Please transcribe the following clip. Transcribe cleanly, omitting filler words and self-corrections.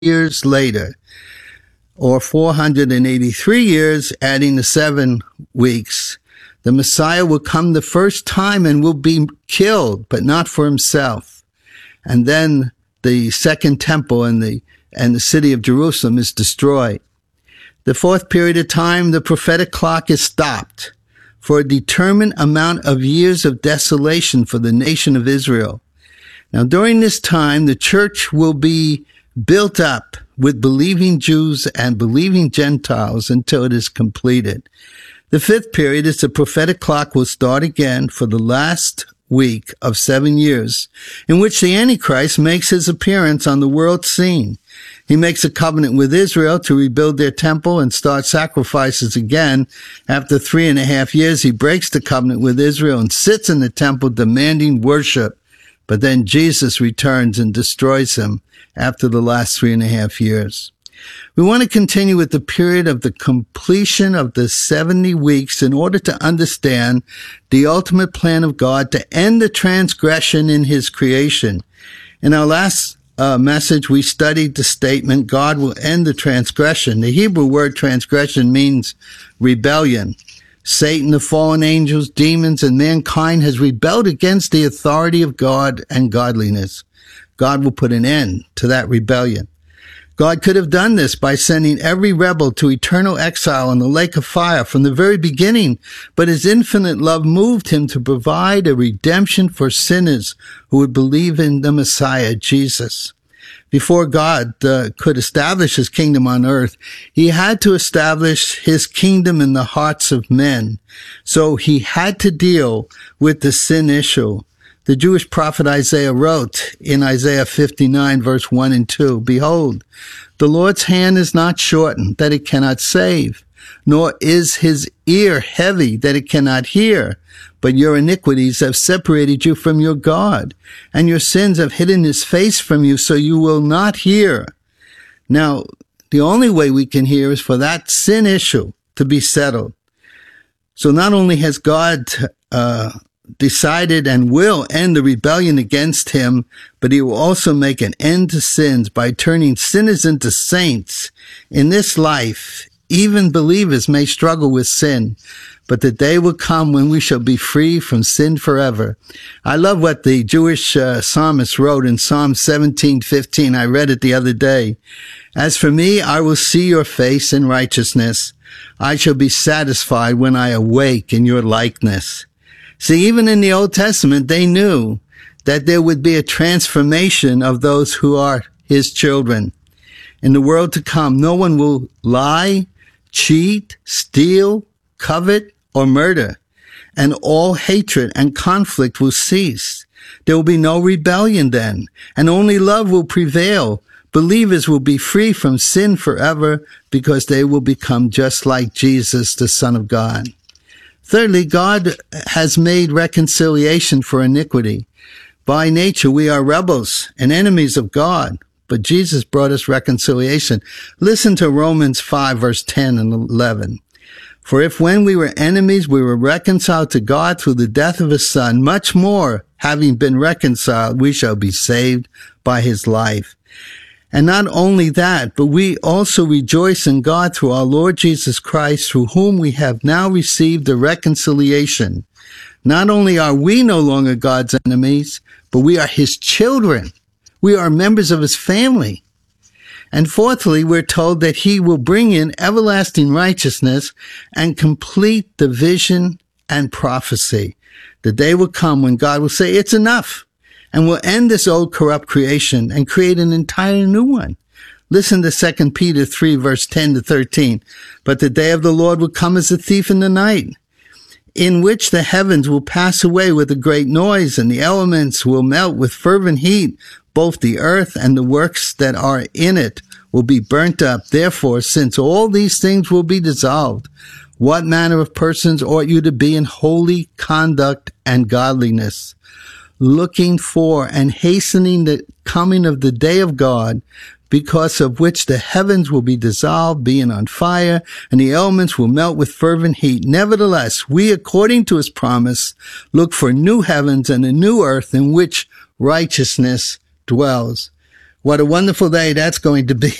years later, or 483 years, adding the 7 weeks, the Messiah will come the first time and will be killed, but not for himself. And then the second temple and the city of Jerusalem is destroyed. The 4th period of time, the prophetic clock is stopped for a determined amount of years of desolation for the nation of Israel. Now, during this time, the church will be built up with believing Jews and believing Gentiles until it is completed. The 5th period is the prophetic clock will start again for the last week of 7 years, in which the Antichrist makes his appearance on the world scene. He makes a covenant with Israel to rebuild their temple and start sacrifices again. After 3.5 years, he breaks the covenant with Israel and sits in the temple demanding worship. But then Jesus returns and destroys him after the last 3.5 years. We want to continue with the period of the completion of the 70 weeks in order to understand the ultimate plan of God to end the transgression in his creation. In our last message, we studied the statement, God will end the transgression. The Hebrew word transgression means rebellion. Satan, the fallen angels, demons, and mankind has rebelled against the authority of God and godliness. God will put an end to that rebellion. God could have done this by sending every rebel to eternal exile in the lake of fire from the very beginning, but his infinite love moved him to provide a redemption for sinners who would believe in the Messiah, Jesus. Before God could establish his kingdom on earth, he had to establish his kingdom in the hearts of men. So he had to deal with the sin issue. The Jewish prophet Isaiah wrote in Isaiah 59, verse 1 and 2, Behold, the Lord's hand is not shortened, that it cannot save, nor is his ear heavy, that it cannot hear. But your iniquities have separated you from your God, and your sins have hidden his face from you, so you will not hear. Now, the only way we can hear is for that sin issue to be settled. So not only has God decided and will end the rebellion against him, but he will also make an end to sins by turning sinners into saints. In this life, even believers may struggle with sin, but the day will come when we shall be free from sin forever. I love what the Jewish psalmist wrote in Psalm 17:15. I read it the other day. As for me, I will see your face in righteousness. I shall be satisfied when I awake in your likeness. See, even in the Old Testament, they knew that there would be a transformation of those who are his children. In the world to come, no one will lie, cheat, steal, covet, or murder, and all hatred and conflict will cease. There will be no rebellion then, and only love will prevail. Believers will be free from sin forever because they will become just like Jesus, the Son of God. Thirdly, God has made reconciliation for iniquity. By nature, we are rebels and enemies of God, but Jesus brought us reconciliation. Listen to Romans 5, verse 10 and 11. For if when we were enemies, we were reconciled to God through the death of his Son, much more, having been reconciled, we shall be saved by his life. And not only that, but we also rejoice in God through our Lord Jesus Christ, through whom we have now received the reconciliation. Not only are we no longer God's enemies, but we are his children. We are members of his family. And fourthly, we're told that he will bring in everlasting righteousness and complete the vision and prophecy. The day will come when God will say, it's enough, and will end this old corrupt creation and create an entire new one. Listen to 2 Peter 3, verse 10 to 13. But the day of the Lord will come as a thief in the night, in which the heavens will pass away with a great noise, and the elements will melt with fervent heat. Both the earth and the works that are in it will be burnt up. Therefore, since all these things will be dissolved, what manner of persons ought you to be in holy conduct and godliness, looking for and hastening the coming of the day of God, because of which the heavens will be dissolved, being on fire, and the elements will melt with fervent heat. Nevertheless, we, according to his promise, look for new heavens and a new earth in which righteousness dwells. What a wonderful day that's going to be.